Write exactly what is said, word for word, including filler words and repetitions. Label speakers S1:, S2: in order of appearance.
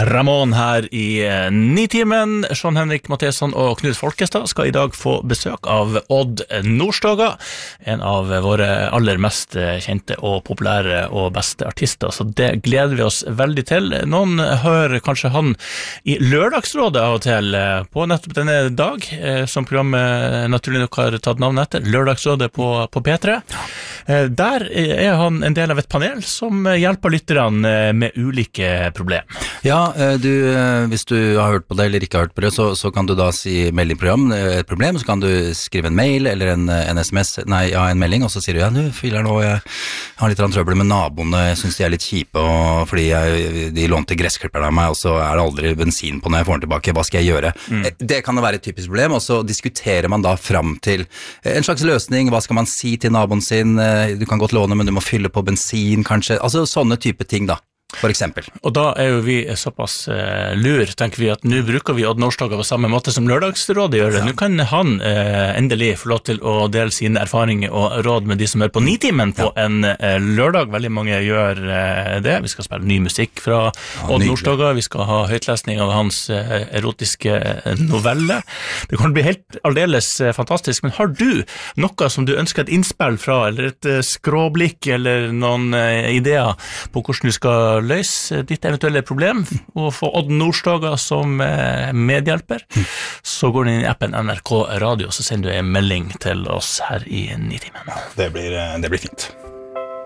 S1: Ramón her i Nitimen. Sean-Henrik Matheson og Knut Folkestad skal i dag få besøk av Odd Nordstoga, en av våre aller mest kjente og populære og beste artister, så det gleder vi oss veldig til. Noen hører kanskje han i Lørdagsrådet av og til på nettopp denne dag, som programmet naturlig nok har tatt navn etter, Lørdagsrådet på, på P tre. Der er han en del av et panel som hjelper lytterne med ulike problem.
S2: Ja, du, hvis du har hørt på det eller ikke har hørt på det, så, så kan du da si meldingprogram, et problem, så kan du skrive en mail eller en, en sms, nei, ja, en melding, og så sier du, ja, du, fyller nå, jeg har litt trøbbel med naboene, jeg synes de er litt kjipe, og fordi jeg, de lånte gressklipperne av meg, og så er det aldri bensin på når jeg får den tilbake, hva skal jeg gjøre? Mm. Det kan det være et typisk problem, og så diskuterer man da fram til en slags løsning, hva skal man si til naboen sin, du kan godt låne, men du må fylle på bensin, kanskje, altså sånne type ting da. For eksempel.
S1: Og da er jo vi såpass uh, lur, tenker vi at nå bruker vi Odd Nordstoga på samme måte som Lørdagsrådet gjør det. Ja. Nå kan han uh, endelig få lov til å dele sine erfaringer og råd med de som er på Nitimen på ja. en uh, lørdag. Veldig mange gjør uh, det. Vi skal spille ny musikk fra ja, Odd Nordstoga. Vi skal ha høytlesning av hans uh, erotiske novelle. Det kan bli helt aldeles uh, fantastisk, men har du noe som du ønsker et innspill fra, eller et uh, skråblikk, eller noen uh, ideer på hvordan du skal løs ditt eventuelle problem og få Odd Nordstoga som medhjelper, så går du inn i appen N R K Radio, så sender du en melding til oss her i Nitimen.
S2: Det blir, det blir fint.